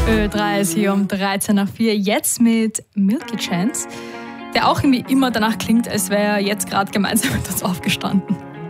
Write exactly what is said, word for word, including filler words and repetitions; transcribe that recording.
Ö drei ist hier um dreizehn nach vier, jetzt mit Milky Chance, der auch irgendwie immer danach klingt, als wäre er jetzt gerade gemeinsam mit uns aufgestanden.